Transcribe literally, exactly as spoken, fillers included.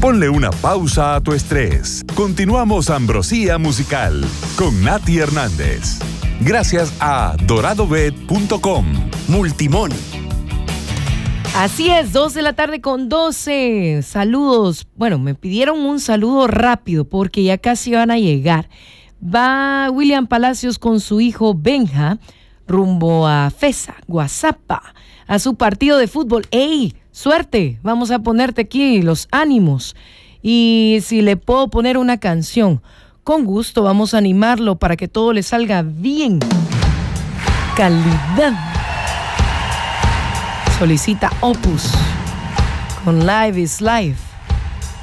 Ponle una pausa a tu estrés. Continuamos Ambrosía Musical con Nati Hernández. Gracias a dorado bet punto com. Multimón. Así es, dos de la tarde con doce. Saludos. Bueno, me pidieron un saludo rápido porque ya casi van a llegar. Va William Palacios con su hijo Benja rumbo a Fesa, Guazapa, a su partido de fútbol. ¡Ey! Suerte, vamos a ponerte aquí los ánimos. Y si le puedo poner una canción, con gusto vamos a animarlo para que todo le salga bien. Calidad. Solicita Opus con Live is Life.